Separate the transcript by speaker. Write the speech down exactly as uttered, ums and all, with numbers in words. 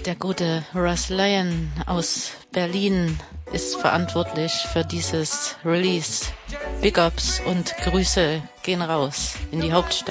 Speaker 1: Der gute Russ Lyon aus Berlin ist verantwortlich für dieses Release. Big Ups und Grüße gehen raus in die Hauptstadt.